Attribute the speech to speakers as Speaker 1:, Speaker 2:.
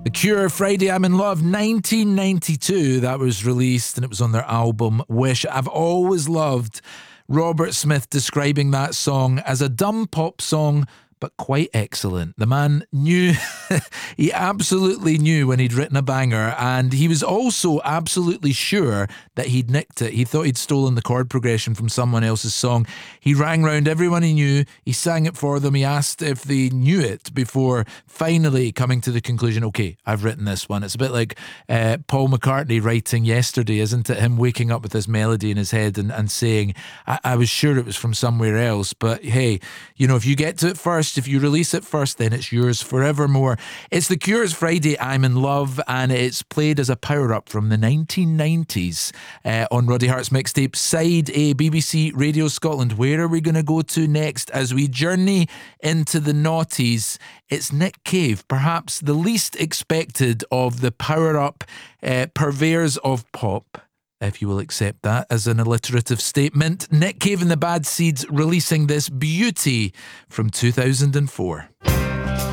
Speaker 1: The Cure, Friday I'm in Love, 1992. That was released and it was on their album Wish. I've always loved Robert Smith describing that song as a dumb pop song, but quite excellent. The man knew, he absolutely knew when he'd written a banger, and he was also absolutely sure that he'd nicked it. He thought he'd stolen the chord progression from someone else's song. He rang round everyone he knew, he sang it for them, he asked if they knew it before finally coming to the conclusion, okay, I've written this one. It's a bit like Paul McCartney writing Yesterday, isn't it? Him waking up with this melody in his head and saying, I was sure it was from somewhere else, but hey, you know, if you get to it first, if you release it first, then it's yours forevermore. It's The Cure's Friday I'm in Love, and it's played as a power-up from the 1990s on Roddy Hart's mixtape Side A, BBC Radio Scotland. Where are we going to go to next as we journey into the noughties? It's Nick Cave, perhaps the least expected of the power-up purveyors of pop, if you will accept that as an alliterative statement. Nick Cave and the Bad Seeds releasing this beauty from 2004.